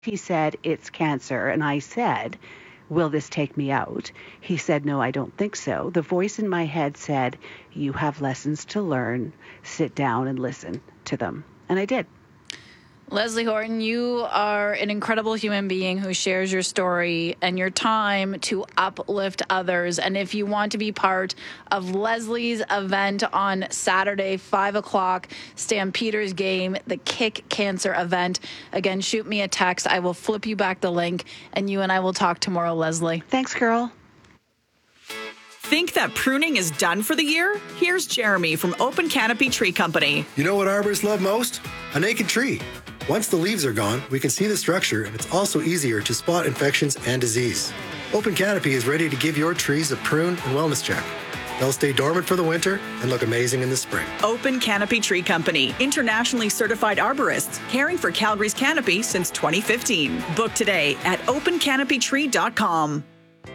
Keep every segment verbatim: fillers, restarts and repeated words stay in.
He said, it's cancer. And I said, will this take me out? He said, no, I don't think so. The voice in my head said, you have lessons to learn. Sit down and listen to them. And I did. Leslie Horton, you are an incredible human being who shares your story and your time to uplift others. And if you want to be part of Leslie's event on Saturday, five o'clock, Stampeders game, the Kick Cancer event, again, shoot me a text. I will flip you back the link, and you and I will talk tomorrow, Leslie. Thanks, girl. Think that pruning is done for the year? Here's Jeremy from Open Canopy Tree Company. You know what arborists love most? A naked tree. Once the leaves are gone, we can see the structure, and it's also easier to spot infections and disease. Open Canopy is ready to give your trees a prune and wellness check. They'll stay dormant for the winter and look amazing in the spring. Open Canopy Tree Company, internationally certified arborists, caring for Calgary's canopy since twenty fifteen. Book today at open canopy tree dot com.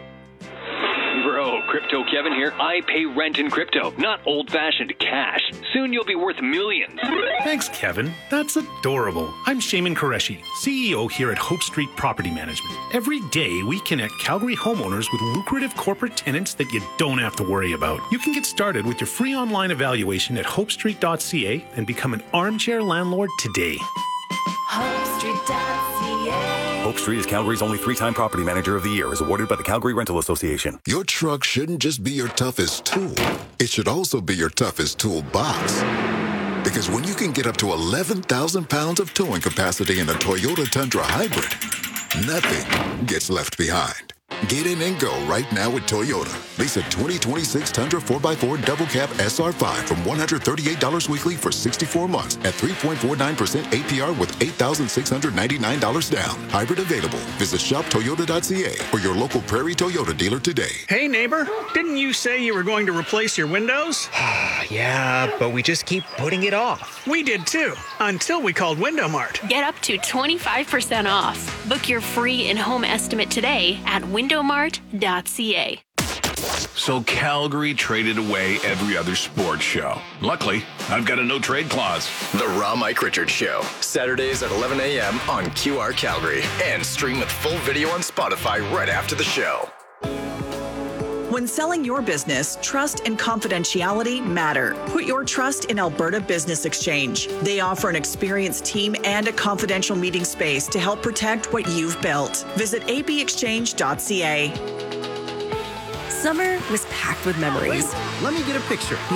Bro, Crypto Kevin here. I pay rent in crypto, not old-fashioned cash. Soon you'll be worth millions. Thanks, Kevin. That's adorable. I'm Shaman Qureshi, C E O here at Hope Street Property Management. Every day, we connect Calgary homeowners with lucrative corporate tenants that you don't have to worry about. You can get started with your free online evaluation at hope street dot c a and become an armchair landlord today. hope street dot c a Hope Street is Calgary's only three-time Property Manager of the Year, is awarded by the Calgary Rental Association. Your truck shouldn't just be your toughest tool. It should also be your toughest toolbox. Because when you can get up to eleven thousand pounds of towing capacity in a Toyota Tundra Hybrid, nothing gets left behind. Get in and go right now with Toyota. Lease a twenty twenty-six Tundra four by four Double Cab S R five from one hundred thirty-eight dollars weekly for sixty-four months at three point four nine percent A P R with eight thousand six hundred ninety-nine dollars down. Hybrid available. Visit shop toyota dot c a or your local Prairie Toyota dealer today. Hey, neighbor, didn't you say you were going to replace your windows? Yeah, but we just keep putting it off. We did too, until we called Window Mart. Get up to twenty-five percent off. Book your free in-home estimate today at window mart dot c a. So Calgary traded away every other sports show. Luckily, I've got a no-trade clause. The Raw Mike Richards Show, Saturdays at eleven a.m. on Q R Calgary. And stream with full video on Spotify right after the show. When selling your business, trust and confidentiality matter. Put your trust in Alberta Business Exchange. They offer an experienced team and a confidential meeting space to help protect what you've built. Visit a b exchange dot c a. Summer was packed with memories. Wait, let me get a picture.